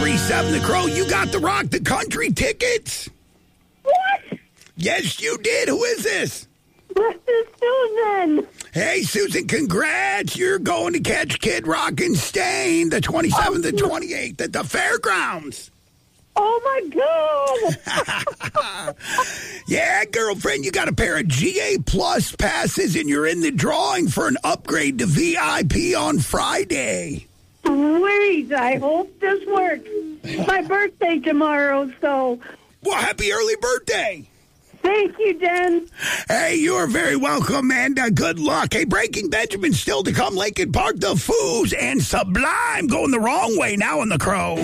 1037 The Crow. You got the Rock the Country tickets. What? Yes, you did. Who is this? This is Susan. Hey, Susan, congrats. You're going to catch Kid Rock and Stain the 27th and 28th at the fairgrounds. Oh, my God. Yeah, girlfriend, you got a pair of GA Plus passes, and you're in the drawing for an upgrade to VIP on Friday. Sweet. I hope this works. My birthday tomorrow, so... Well, happy early birthday. Thank you, Jen. Hey, you're very welcome, and good luck. Hey, Breaking Benjamin still to come. Lincoln Park, The Foos, and Sublime going the wrong way now in The Crow.